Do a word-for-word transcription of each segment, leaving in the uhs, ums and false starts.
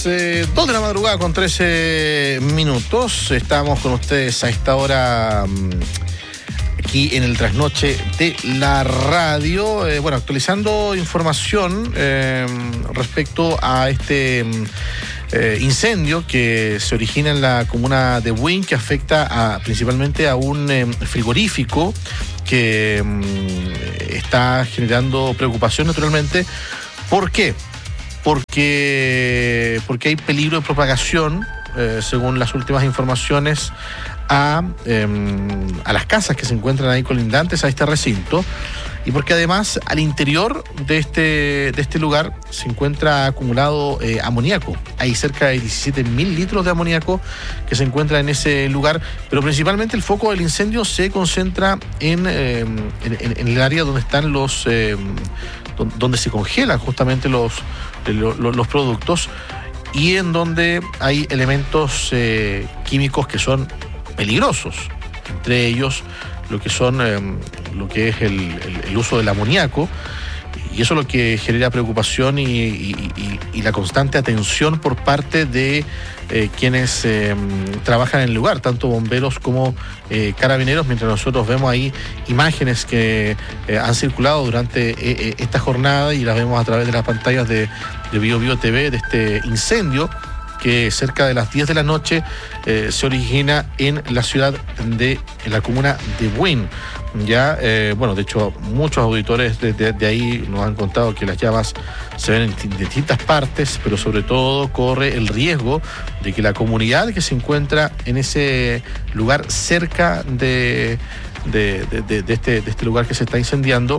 eh, dos de la madrugada con trece minutos. Estamos con ustedes a esta hora um, aquí en el trasnoche de la radio. Eh, bueno, actualizando información eh, respecto a este eh, incendio que se origina en la comuna de Buin, que afecta a, principalmente a un eh, frigorífico que eh, está generando preocupación naturalmente. ¿Por qué? Porque, porque hay peligro de propagación, eh, según las últimas informaciones, a, eh, a las casas que se encuentran ahí colindantes a este recinto, y porque además al interior de este, de este lugar se encuentra acumulado eh, amoníaco. Hay cerca de diecisiete mil litros de amoníaco que se encuentra en ese lugar, pero principalmente el foco del incendio se concentra en, eh, en, en el área donde están los... Eh, donde se congelan justamente los, los, los productos, y en donde hay elementos eh, químicos que son peligrosos, entre ellos lo que son eh, lo que es el, el, el uso del amoníaco, y eso es lo que genera preocupación y, y, y, y la constante atención por parte de eh, quienes eh, trabajan en el lugar, tanto bomberos como eh, carabineros, mientras nosotros vemos ahí imágenes que eh, han circulado durante eh, esta jornada y las vemos a través de las pantallas de, de Bio Bio T V de este incendio que cerca de las diez de la noche eh, se origina en la ciudad de, en la comuna de Buin. Ya, eh, bueno, de hecho, muchos auditores de, de, de ahí nos han contado que las llamas se ven en distintas partes, pero sobre todo corre el riesgo de que la comunidad que se encuentra en ese lugar cerca de, de, de, de, de, este, de este lugar que se está incendiando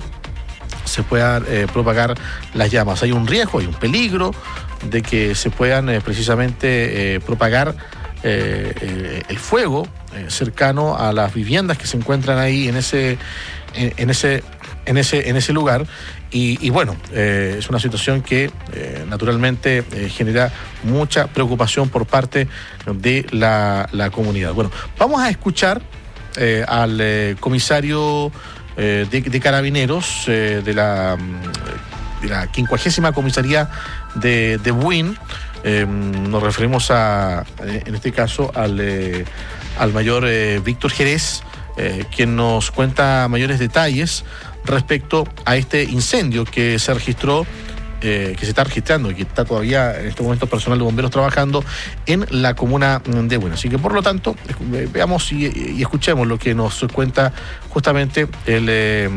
se puedan eh, propagar las llamas. Hay un riesgo, hay un peligro de que se puedan eh, precisamente eh, propagar eh, eh, el fuego eh, cercano a las viviendas que se encuentran ahí en ese, en, en ese, en ese, en ese lugar. Y, y bueno, eh, es una situación que eh, naturalmente eh, genera mucha preocupación por parte de la, la comunidad. Bueno, vamos a escuchar eh, al eh, comisario eh, de, de Carabineros eh, de la de la quincuagésima comisaría de, de Buin. Eh, nos referimos a, en este caso, al, eh, al mayor eh, Víctor Jerez, eh, quien nos cuenta mayores detalles respecto a este incendio que se registró, eh, que se está registrando y que está todavía en este momento personal de bomberos trabajando en la comuna de Buin. Así que, por lo tanto, eh, veamos y, y escuchemos lo que nos cuenta justamente el... Eh,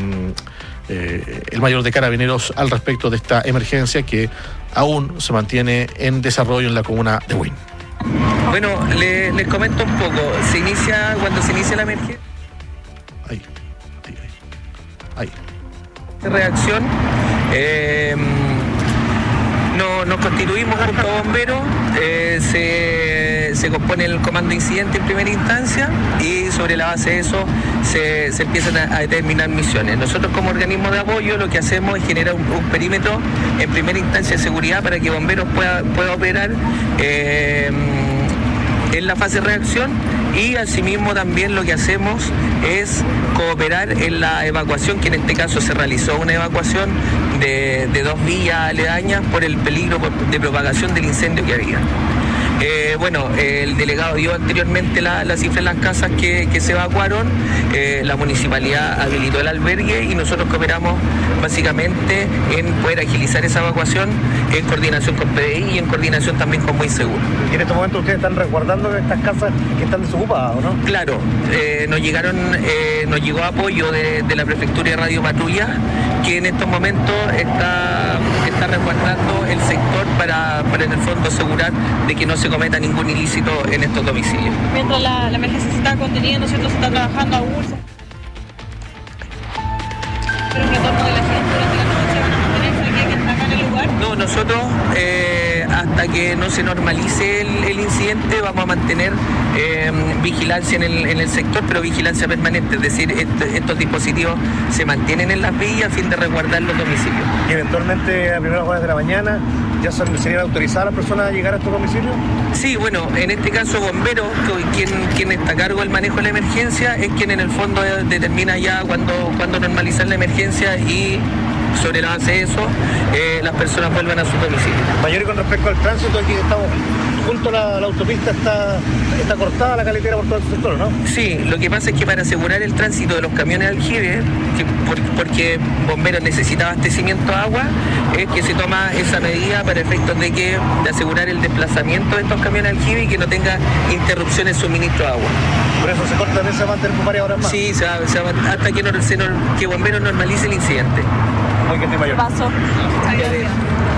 Eh, el mayor de Carabineros al respecto de esta emergencia que aún se mantiene en desarrollo en la comuna de Buin. Bueno, le, les comento un poco. Se inicia, cuando se inicia la emergencia... Ahí, ahí, ahí. ahí. Reacción. Eh, no, nos constituimos junto a bomberos, eh, se, se compone el comando de incidente en primera instancia y sobre la base de eso se, se empiezan a, a determinar misiones. Nosotros como organismo de apoyo lo que hacemos es generar un, un perímetro en primera instancia de seguridad para que bomberos pueda, pueda operar eh, en la fase de reacción, y asimismo también lo que hacemos es cooperar en la evacuación, que en este caso se realizó una evacuación de, de dos villas aledañas por el peligro de propagación del incendio que había. Eh, bueno, eh, el delegado dio anteriormente la, la cifra de las casas que, que se evacuaron, eh, la municipalidad habilitó el albergue y nosotros cooperamos básicamente en poder agilizar esa evacuación en coordinación con P D I y en coordinación también con Muy Seguro. ¿Y en este momento ustedes están resguardando estas casas que están desocupadas, o no? Claro, eh, nos llegaron, eh, nos llegó apoyo de, de la Prefectura de Radio Patrulla, que en estos momentos está, está resguardando el sector para, para en el fondo asegurar de que no se cometa ningún ilícito en estos domicilios. Mientras la, la emergencia se está conteniendo, ¿cierto? Se está trabajando aún. Pero el retorno de la gente durante la noche van a mantenerse aquí, que está acá en el lugar. No, nosotros eh, hasta que no se normalice el, el incidente vamos a mantener eh, vigilancia en el, en el sector, pero vigilancia permanente, es decir, est- estos dispositivos se mantienen en las villas a fin de resguardar los domicilios. Y eventualmente a primeras horas de la mañana ya son, serían autorizadas las personas a llegar a estos domicilios. Sí, bueno, en este caso bomberos, quien, quien está a cargo del manejo de la emergencia, es quien en el fondo determina ya cuándo cuando normalizar la emergencia y sobre la base de eso, eh, las personas vuelvan a su domicilio. Mayor, y con respecto al tránsito, aquí estamos junto a la, la autopista, está, está cortada la carretera por todo el sector, ¿no? Sí, lo que pasa es que para asegurar el tránsito de los camiones aljibe, que por, porque Bomberos necesita abastecimiento de agua, es que se toma esa medida para efectos de que de asegurar el desplazamiento de estos camiones aljibe y que no tenga interrupciones en suministro de agua. Por eso se corta, también se va a mantener por varias horas más. Sí, se va, se va, hasta que, no, se no, que Bomberos normalice el incidente. Muy bien, Mayor. Paso. Muchas gracias.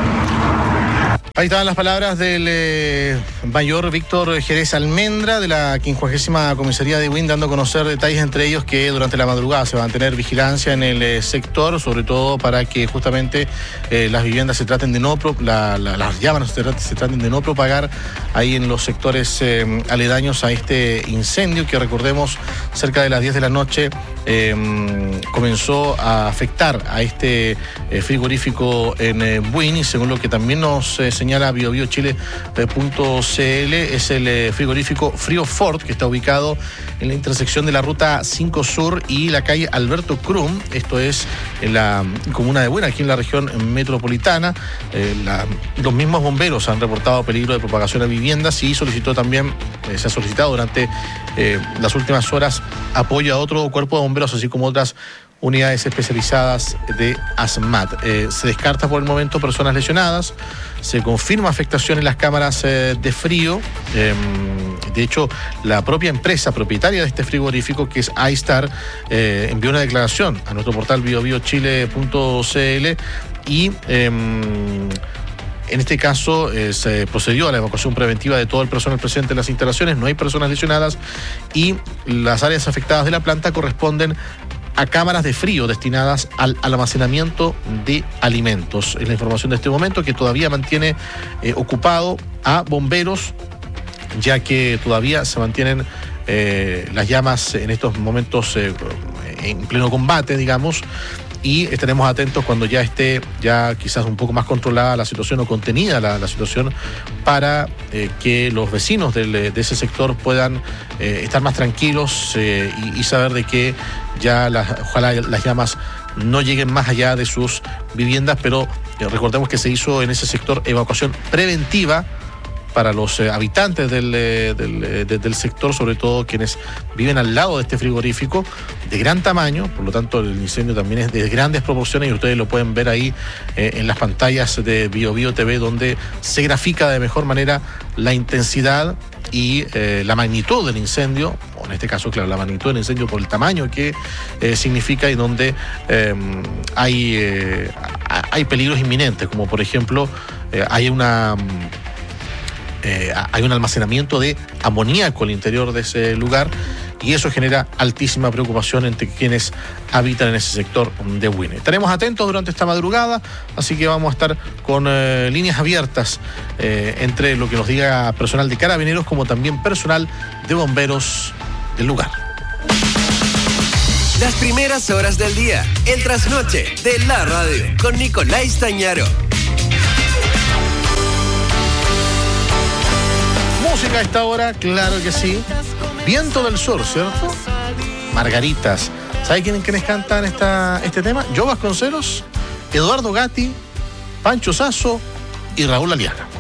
Ahí estaban las palabras del eh, mayor Víctor Jerez Almendra de la quincuagésima Comisaría de Buin, dando a conocer detalles, entre ellos que durante la madrugada se va a mantener vigilancia en el eh, sector, sobre todo para que justamente eh, las viviendas se traten de no, pro, la, la, las llamas se, traten, se traten de no propagar ahí en los sectores eh, aledaños a este incendio que, recordemos, cerca de las diez de la noche eh, comenzó a afectar a este eh, frigorífico en eh, Buin, y según lo que también nos eh, señala bio bio chile punto c l, es el eh, frigorífico Frío Ford, que está ubicado en la intersección de la ruta cinco Sur y la calle Alberto Krum, esto es en la comuna de Buin, aquí en la región metropolitana. Eh, la, los mismos bomberos han reportado peligro de propagación a viviendas y solicitó también, eh, se ha solicitado durante eh, las últimas horas apoyo a otro cuerpo de bomberos, así como otras unidades especializadas de ASMAT. Eh, se descarta por el momento personas lesionadas, se confirma afectación en las cámaras eh, de frío. Eh, de hecho, la propia empresa propietaria de este frigorífico, que es iStar, eh, envió una declaración a nuestro portal bio bio chile punto c l y eh, en este caso eh, se procedió a la evacuación preventiva de todo el personal presente en las instalaciones, no hay personas lesionadas y las áreas afectadas de la planta corresponden a cámaras de frío destinadas al almacenamiento de alimentos. Es la información de este momento, que todavía mantiene eh, ocupado a bomberos, ya que todavía se mantienen eh, las llamas en estos momentos eh, en pleno combate, digamos, y estaremos atentos cuando ya esté ya quizás un poco más controlada la situación o contenida la, la situación, para eh, que los vecinos del, de ese sector puedan eh, estar más tranquilos eh, y, y saber de que ya las, ojalá las llamas no lleguen más allá de sus viviendas, pero eh, recordemos que se hizo en ese sector evacuación preventiva para los eh, habitantes del, eh, del, eh, de, del sector, sobre todo quienes viven al lado de este frigorífico de gran tamaño. Por lo tanto, el incendio también es de grandes proporciones y ustedes lo pueden ver ahí eh, en las pantallas de Bio Bio T V, donde se grafica de mejor manera la intensidad y eh, la magnitud del incendio, o en este caso, claro, la magnitud del incendio por el tamaño que eh, significa, y donde eh, hay, eh, hay peligros inminentes, como por ejemplo eh, hay una... Eh, hay un almacenamiento de amoníaco al interior de ese lugar, y eso genera altísima preocupación entre quienes habitan en ese sector de Buin. Estaremos atentos durante esta madrugada, así que vamos a estar con eh, líneas abiertas eh, entre lo que nos diga personal de Carabineros como también personal de bomberos del lugar. Las primeras horas del día, el trasnoche de la radio, con Nicolás Tañaro. Música a esta hora, claro que sí. Viento del Sur, ¿cierto? Margaritas. ¿Sabe quién, quiénes cantan esta, este tema? Joe Vasconcelos, Eduardo Gatti, Pancho Sasso y Raúl Aliaga.